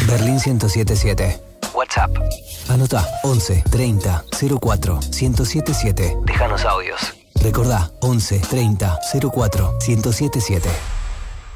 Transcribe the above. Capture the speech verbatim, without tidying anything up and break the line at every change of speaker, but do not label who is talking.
Berlín ciento siete siete. WhatsApp. Anota once treinta cero cuatro ciento siete siete. Déjanos audios. Recordá once treinta cero cuatro ciento siete siete.